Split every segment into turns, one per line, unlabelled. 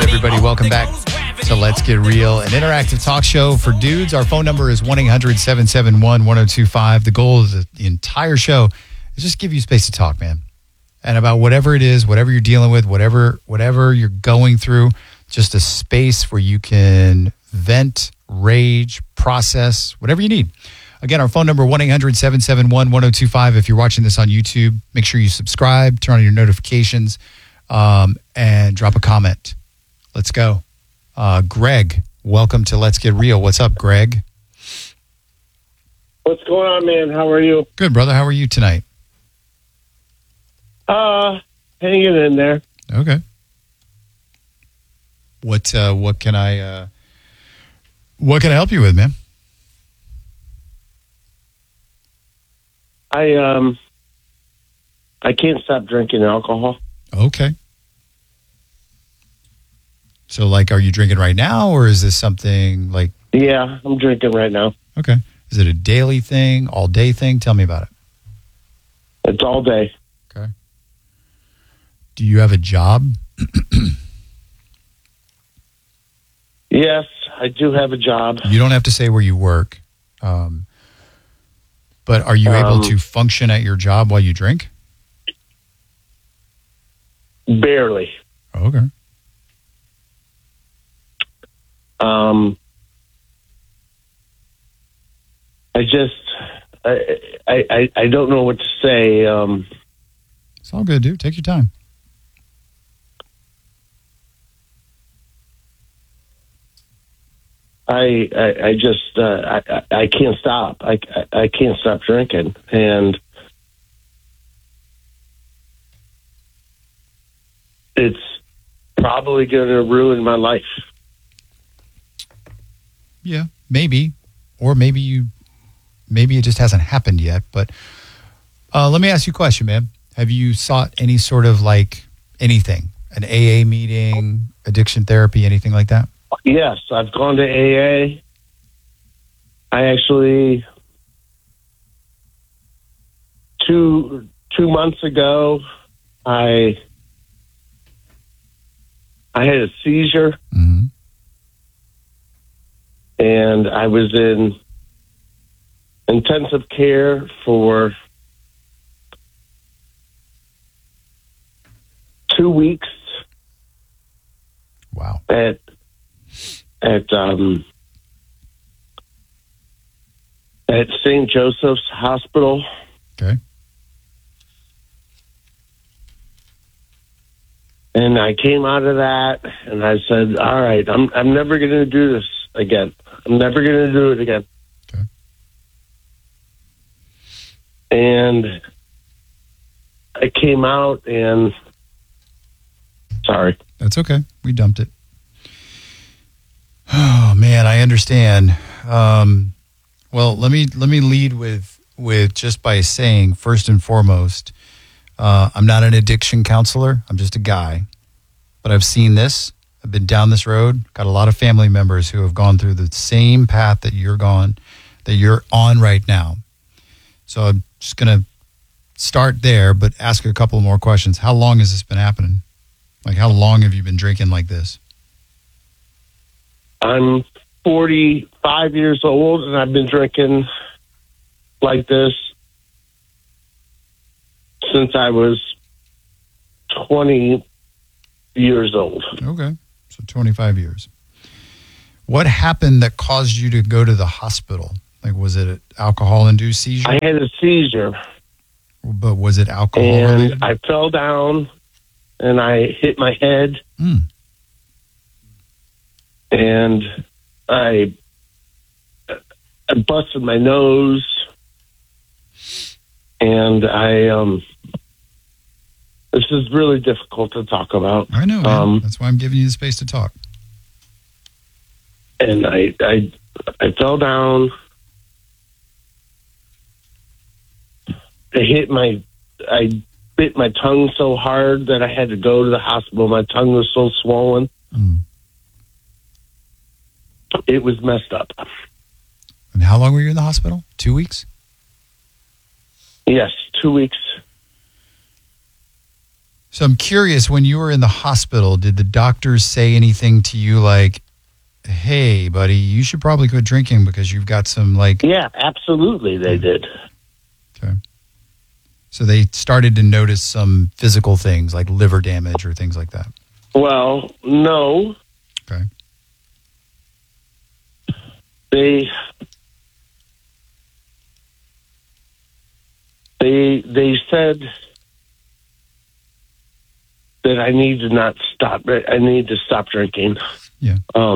everybody? Welcome back to Let's Get Real, an interactive talk show for dudes. Our phone number is 1-800-771-1025. The goal of the entire show is just give you space to talk, man. And about whatever it is, whatever you're dealing with, whatever you're going through, just a space where you can vent, rage, process, whatever you need. Again, our phone number, 1-800-771-1025. If you're watching this on YouTube, make sure you subscribe, turn on your notifications, and drop a comment. Let's go. Greg, welcome to Let's Get Real. What's up, Greg?
What's going on, man? How are you?
Good, brother. How are you tonight?
Hanging in there.
Okay. What can I help you with, man?
I can't stop drinking alcohol.
Okay. So, like, are you drinking right now, or is this something like...
Yeah, I'm drinking right now.
Okay. Is it a daily thing, all-day thing? Tell me about it.
It's all day.
Okay. Do you have a job?
Yes, I do have a job.
You don't have to say where you work. But are you able to function at your job while you drink?
Barely.
Okay.
I don't know what to say.
It's all good, dude. Take your time.
I can't stop. I can't stop drinking, and it's probably going to ruin my life.
Yeah, maybe, or maybe it just hasn't happened yet. But let me ask you a question, man. Have you sought any sort of anything, an AA meeting, addiction therapy, anything like that?
Yes, I've gone to AA. I actually, two months ago, I had a seizure,
mm-hmm.
and I was in intensive care for 2 weeks.
Wow.
At St. Joseph's Hospital.
Okay.
And I came out of that, and I said, all right, I'm never going to do this again. I'm never going to do it again.
Okay.
And I came out, and sorry.
That's okay. We dumped it. Oh man, I understand. Well, let me lead with just by saying, first and foremost, I'm not an addiction counselor. I'm just a guy, but I've seen this. I've been down this road. Got a lot of family members who have gone through the same path that you're on right now. So I'm just gonna start there, but ask a couple more questions. How long has this been happening? Like, how long have you been drinking like this?
I'm 45 years old, and I've been drinking like this since I was 20 years old.
Okay, so 25 years. What happened that caused you to go to the hospital? Like, was it an alcohol-induced seizure?
I had a seizure.
But was it alcohol
And
related?
I fell down, and I hit my head. And I busted my nose, and this is really difficult to talk about.
I know, man. That's why I'm giving you the space to talk.
And I fell down. I bit my tongue so hard that I had to go to the hospital. My tongue was so swollen. It was messed up.
And how long were you in the hospital? 2 weeks?
Yes, 2 weeks.
So I'm curious, when you were in the hospital, did the doctors say anything to you like, hey, buddy, you should probably quit drinking because you've got some like...
Yeah, absolutely they did.
Okay. So they started to notice some physical things like liver damage or things like that.
Well, no.
Okay.
They said that I need to not stop. I need to stop drinking.
Yeah.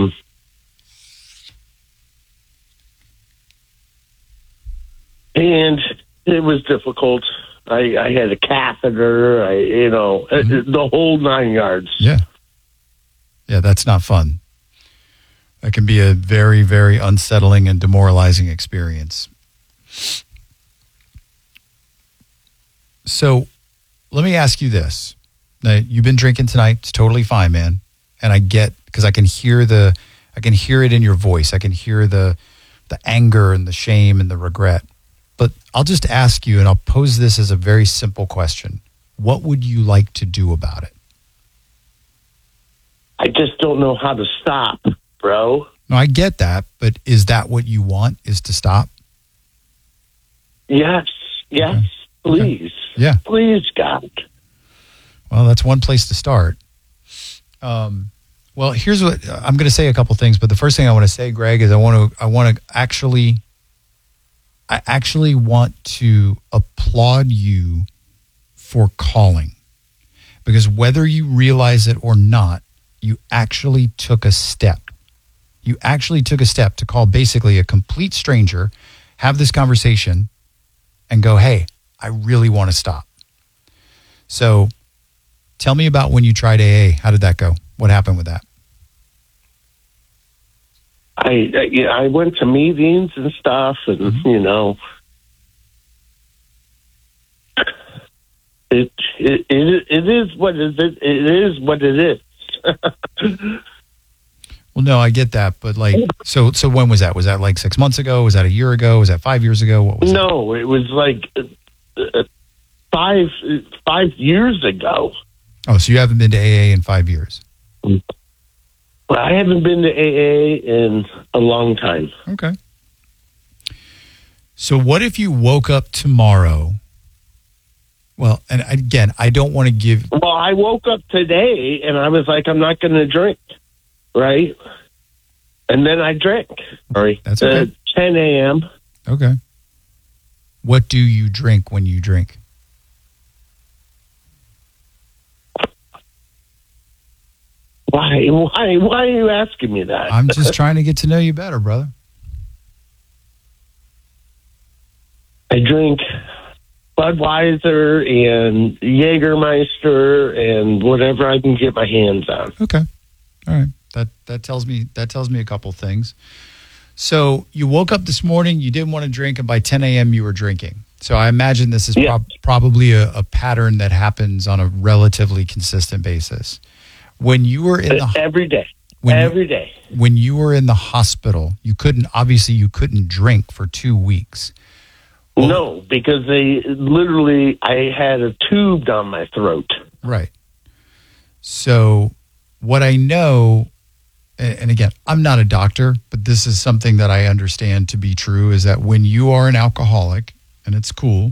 And it was difficult. I had a catheter. The whole 9 yards.
Yeah. Yeah, that's not fun. That can be a very, very unsettling and demoralizing experience. So let me ask you this. Now, you've been drinking tonight. It's totally fine, man. And I get, because I can hear it in your voice. I can hear the anger and the shame and the regret. But I'll just ask you, and I'll pose this as a very simple question. What would you like to do about it?
I just don't know how to stop, bro.
No, I get that, but is that what you want, is to stop?
Yes,
Okay.
please.
Okay. Yeah.
Please, God.
Well, that's one place to start. Well, here's what I'm going to say. A couple things, but the first thing I want to say, Greg, is I actually want to applaud you for calling, because whether you realize it or not, you actually took a step. You actually took a step to call basically a complete stranger, have this conversation, and go, hey, I really want to stop. So tell me about when you tried AA. How did that go? What happened with that?
I went to meetings and stuff, and it is what it is. It is what it is.
Well, no, I get that, but like, so when was that? Was that like 6 months ago? Was that a year ago? Was that 5 years ago? What was
No, it was like 5 years ago.
Oh, so you haven't been to AA in 5 years?
Well, I haven't been to AA in a long time.
Okay. So what if you woke up tomorrow? Well, and again, I don't want to give...
Well, I woke up today and I was like, I'm not going to drink, right? And then I drank. Sorry.
That's okay.
10 a.m.
Okay. What do you drink when you drink?
Why are you asking me that?
I'm just trying to get to know you better, brother.
I drink Budweiser and Jägermeister and whatever I can get my hands on.
Okay. All right. That tells me a couple things. So you woke up this morning, you didn't want to drink, and by 10 a.m. you were drinking. So I imagine this is probably a pattern that happens on a relatively consistent basis. When you were in the
every day,
when you were in the hospital, you couldn't drink for 2 weeks. Well,
no, because I had a tube down my throat.
Right. So what I know, and again, I'm not a doctor, but this is something that I understand to be true, is that when you are an alcoholic, and it's cool,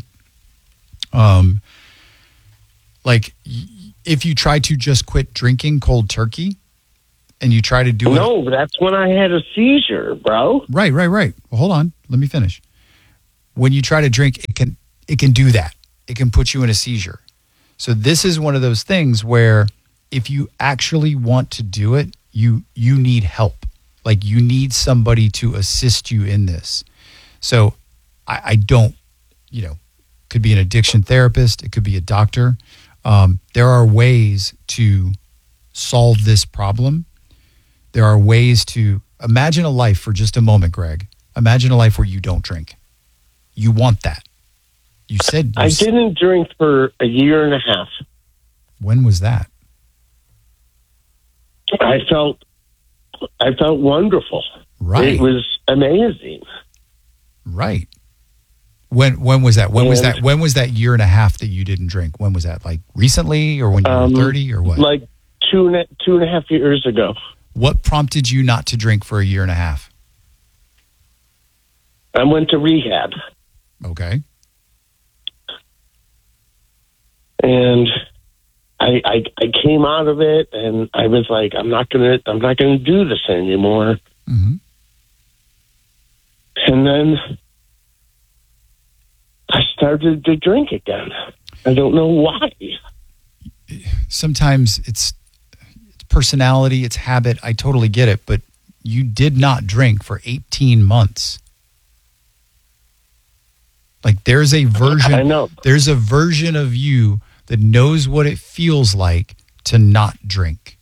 like if you try to just quit drinking cold turkey and you try to do it.
No, that's when I had a seizure, bro.
Right. Well, hold on. Let me finish. When you try to drink, it can do that. It can put you in a seizure. So this is one of those things where if you actually want to do it, you need help. Like you need somebody to assist you in this. So I don't, could be an addiction therapist. It could be a doctor. There are ways to solve this problem. There are ways to imagine a life for just a moment, Greg. Imagine a life where you don't drink. You want that. You said
I didn't drink for a year and a half.
When was that?
I felt wonderful.
Right.
It was amazing.
Right. When was that? When was
And-
that? When was that year and a half that you didn't drink? When was that? Like recently, or when you were 30, or what?
Like two and a half years ago.
What prompted you not to drink for a year and a half?
I went to rehab,
Okay.
and I came out of it, and I was like, I'm not gonna do this anymore.
Mm-hmm.
And then I started to drink again. I don't know why.
Sometimes it's personality, it's habit. I totally get it, but you did not drink for 18 months. Like there's a version.
I know.
There's a version of you that knows what it feels like to not drink.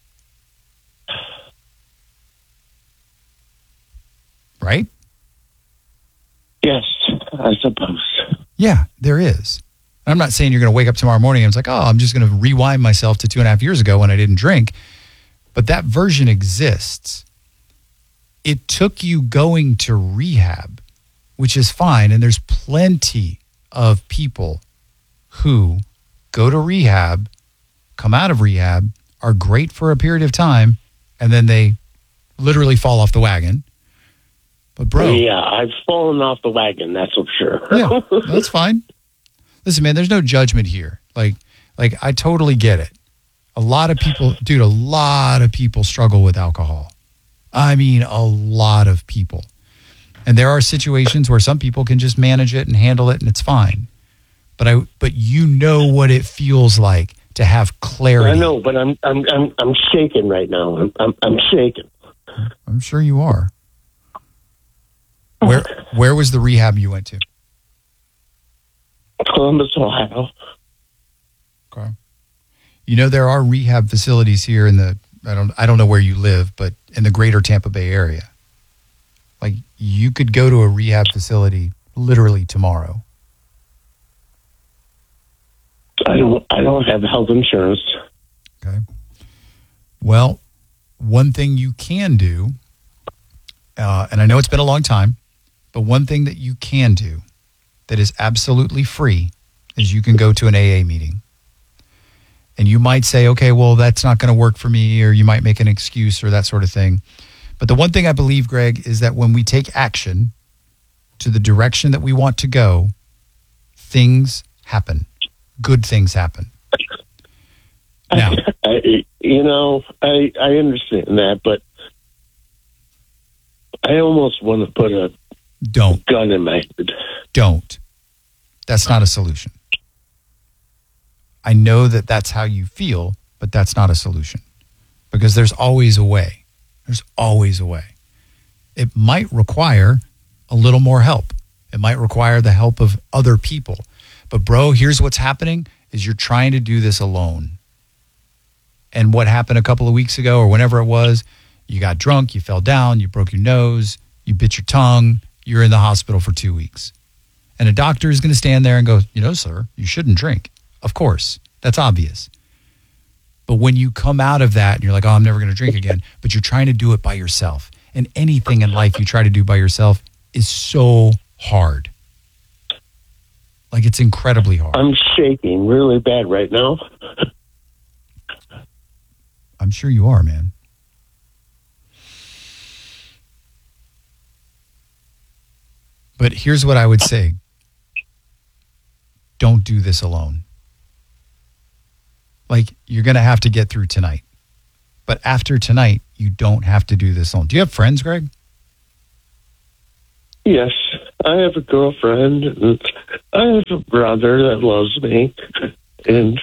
Right?
Yes, I suppose.
Yeah, there is. I'm not saying you're going to wake up tomorrow morning and it's like, oh, I'm just going to rewind myself to 2.5 years ago when I didn't drink. But that version exists. It took you going to rehab, which is fine. And there's plenty of people who go to rehab, come out of rehab, are great for a period of time, and then they literally fall off the wagon. But bro,
Yeah, I've fallen off the wagon, that's for sure.
yeah, that's fine. Listen, man, there's no judgment here. Like I totally get it. A lot of people struggle with alcohol. I mean, a lot of people. And there are situations where some people can just manage it and handle it and it's fine. But you know what it feels like to have clarity.
I know, but I'm shaking right now. I'm shaking.
I'm sure you are. Where was the rehab you went to?
Columbus, Ohio.
Okay. You know, there are rehab facilities here in the, I don't know where you live, but in the greater Tampa Bay area. Like you could go to a rehab facility literally tomorrow.
I don't have health insurance.
Okay. Well, one thing you can do, and I know it's been a long time, but one thing that you can do that is absolutely free is you can go to an AA meeting. And you might say, okay, well, that's not going to work for me, or you might make an excuse or that sort of thing. But the one thing I believe, Greg, is that when we take action to the direction that we want to go, things happen. Good things happen. Now,
I understand that, but I almost want to put a
don't.
gun in my head.
Don't. That's not a solution. I know that that's how you feel, but that's not a solution because there's always a way. There's always a way. It might require a little more help. It might require the help of other people. But bro, here's what's happening is you're trying to do this alone. And what happened a couple of weeks ago or whenever it was, you got drunk, you fell down, you broke your nose, you bit your tongue, you're in the hospital for 2 weeks. And a doctor is going to stand there and go, sir, you shouldn't drink. Of course, that's obvious. But when you come out of that and you're like, oh, I'm never going to drink again, but you're trying to do it by yourself. And anything in life you try to do by yourself is so hard. Like it's incredibly hard.
I'm shaking really bad right now.
I'm sure you are, man. But here's what I would say. Don't do this alone. Like, you're going to have to get through tonight. But after tonight, you don't have to do this alone. Do you have friends, Greg?
Yes, I have a girlfriend, and I have a brother that loves me, and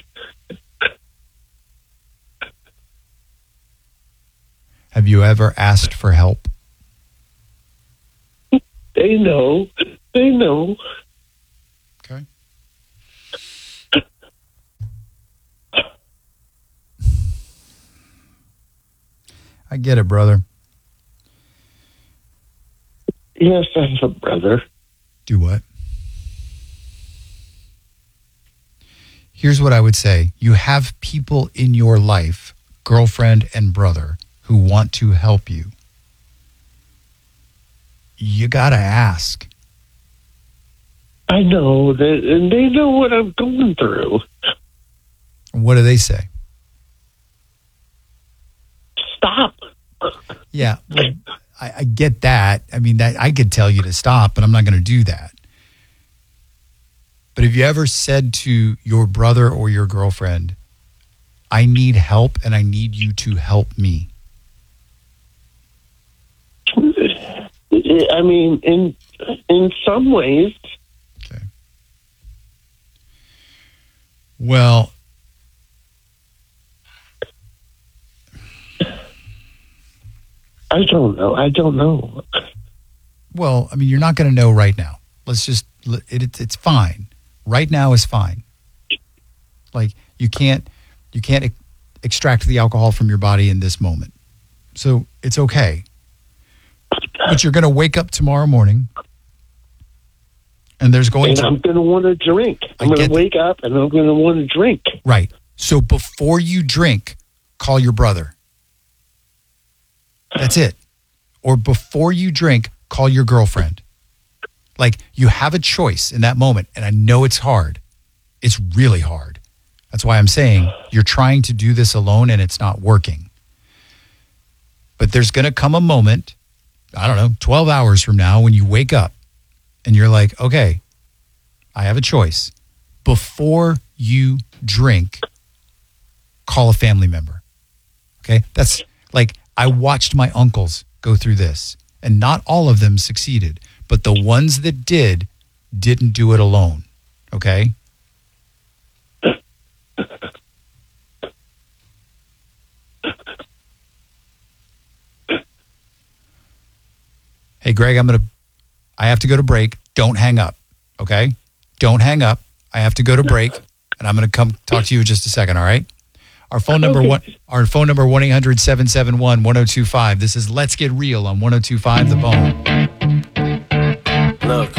Have you ever asked for help?
they know.
Okay. I get it, brother.
Yes, I have a brother.
Do what? Here's what I would say. You have people in your life, girlfriend and brother, who want to help you. You got to ask.
I know that, and they know what I'm going through.
What do they say?
Stop.
Yeah, well, I get that. I mean, that I could tell you to stop, but I'm not going to do that. But have you ever said to your brother or your girlfriend, I need help and I need you to help me?
I mean, in some ways.
Okay. Well,
I don't know.
Well, I mean, you're not going to know right now. Let's just, it's fine. Right now is fine. Like, you can't extract the alcohol from your body in this moment. So it's okay. But you're going to wake up tomorrow morning and I'm going
to want to drink. I'm going to wake up and I'm going to want to drink.
Right. So before you drink, call your brother. That's it. Or before you drink, call your girlfriend. Like, you have a choice in that moment. And I know it's hard. It's really hard. That's why I'm saying you're trying to do this alone and it's not working. But there's going to come a moment, I don't know, 12 hours from now when you wake up and you're like, okay, I have a choice. Before you drink, call a family member. Okay? That's like, I watched my uncles go through this, and not all of them succeeded, but the ones that didn't do it alone. Okay? Hey, Greg, I have to go to break. Don't hang up. Okay? Don't hang up. I have to go to break, and I'm going to come talk to you in just a second, all right? Our phone number 1-800-771-1025. This is Let's Get Real on 1025 The Bone.
Look,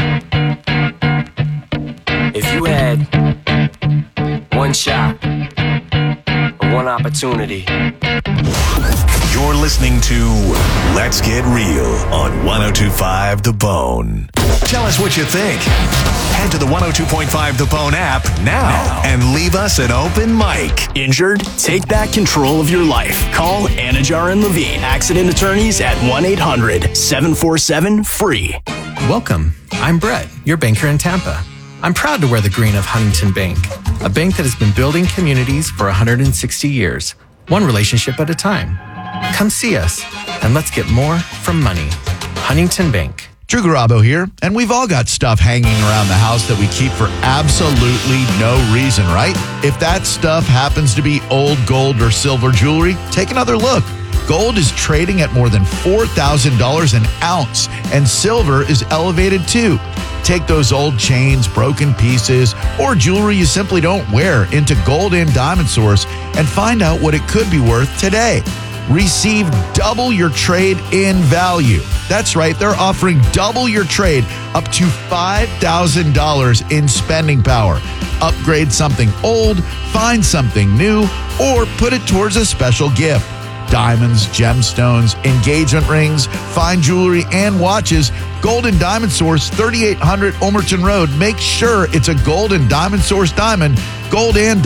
if you had one shot or one opportunity.
You're listening to Let's Get Real on 1025 The Bone. Tell us what you think. Head to the 102.5 The Bone app now and leave us an open mic.
Injured? Take back control of your life. Call Anajar and Levine, accident attorneys at 1-800-747-FREE.
Welcome. I'm Brett, your banker in Tampa. I'm proud to wear the green of Huntington Bank, a bank that has been building communities for 160 years, one relationship at a time. Come see us, and let's get more from money. Huntington Bank.
Drew Garabo here, and we've all got stuff hanging around the house that we keep for absolutely no reason, right? If that stuff happens to be old gold or silver jewelry, take another look. Gold is trading at more than $4,000 an ounce, and silver is elevated too. Take those old chains, broken pieces, or jewelry you simply don't wear into Gold and Diamond Source and find out what it could be worth today. Receive double your trade in value. That's right, they're offering double your trade up to $5,000 in spending power. Upgrade something old, find something new, or put it towards a special gift. Diamonds, gemstones, engagement rings, fine jewelry, and watches. Gold and Diamond Source, 3800 Ulmerton Road. Make sure it's a Gold and Diamond Source diamond. Gold and